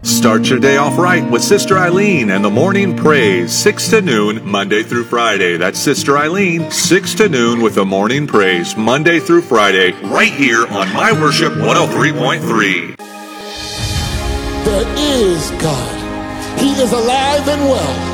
Start your day off right with Sister Eileen and the Morning Praise, 6 to noon, Monday through Friday. That's Sister Eileen, 6 to noon with the Morning Praise, Monday through Friday, right here on My Worship 103.3. There is God. He is alive and well.